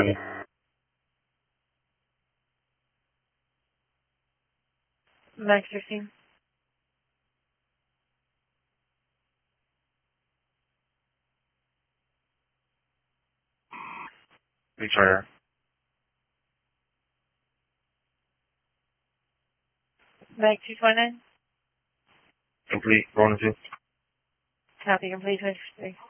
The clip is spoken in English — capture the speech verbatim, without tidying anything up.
Coming. Max fifteen. Retire. Max two twenty-nine. Complete. Rolling two. Copy complete. twenty-three.